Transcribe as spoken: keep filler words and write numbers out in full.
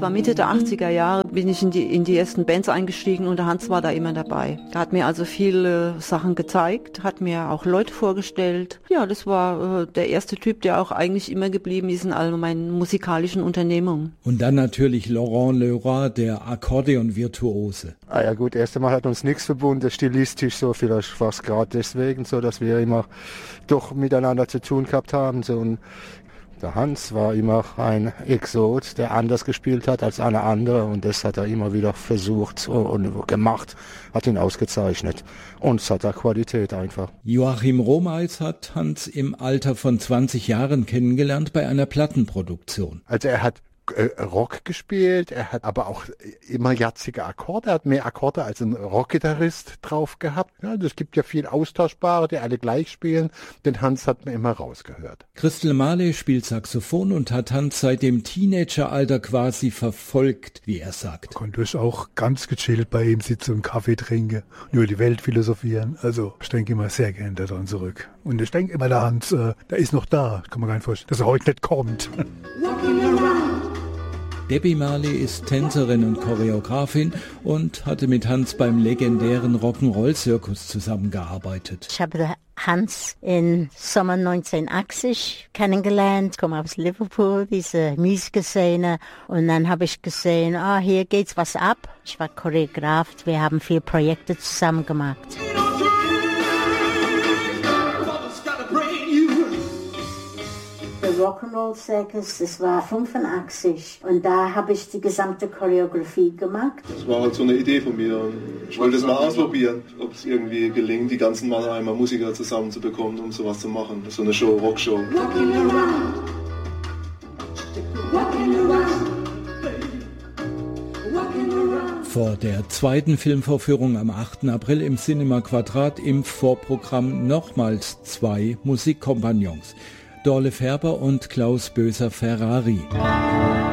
war Mitte der achtziger Jahre, bin ich in die, in die ersten Bands eingestiegen und der Hans war da immer dabei. Er hat mir also viele Sachen gezeigt, hat mir auch Leute vorgestellt. Ja, das war äh, der erste Typ, der auch eigentlich immer geblieben ist in all meinen musikalischen Unternehmungen. Und dann natürlich Laurent Leroy, der Akkordeon-Virtuose. Ah ja gut, erst einmal hat uns nichts verbunden, stilistisch so, vielleicht war es gerade deswegen so, dass wir immer doch miteinander zu tun gehabt haben. So, und der Hans war immer ein Exot, der anders gespielt hat als alle anderen und das hat er immer wieder versucht und gemacht, hat ihn ausgezeichnet und es hat da Qualität einfach. Joachim Romeis hat Hans im Alter von zwanzig Jahren kennengelernt bei einer Plattenproduktion. Also er hat Rock gespielt, er hat aber auch immer jatzige Akkorde, er hat mehr Akkorde als ein Rockgitarrist drauf gehabt. Ja, es gibt ja viel Austauschbare, die alle gleich spielen, den Hans hat man immer rausgehört. Christel Marley spielt Saxophon und hat Hans seit dem Teenageralter quasi verfolgt, wie er sagt. Man konnte auch ganz gechillt bei ihm sitzen und Kaffee trinken und über die Welt philosophieren. Also ich denke immer sehr gerne daran zurück. Und ich denke immer, der Hans, äh, der ist noch da. Kann man gar nicht vorstellen, dass er heute nicht kommt. Debbie Marley ist Tänzerin und Choreografin und hatte mit Hans beim legendären Rock'n'Roll-Zirkus zusammengearbeitet. Ich habe Hans im Sommer neunzehnhundertachtzig kennengelernt, komme aus Liverpool, diese Musikszene. Und dann habe ich gesehen, ah, hier geht's was ab. Ich war Choreograf, wir haben viele Projekte zusammen gemacht. Rock'n'Roll Circus, das war fünfundachtzig und da habe ich die gesamte Choreografie gemacht. Das war halt so eine Idee von mir. Ich wollte es mal ausprobieren, ob es irgendwie gelingt, die ganzen Mannheimer Musiker zusammenzubekommen, um sowas zu machen. So eine Show, Rockshow. Rockin' around. Rockin' around. Vor der zweiten Filmvorführung am achten April im Cinema Quadrat im Vorprogramm nochmals zwei Musikkompagnons. Dorle Färber und Klaus Böser-Ferrari.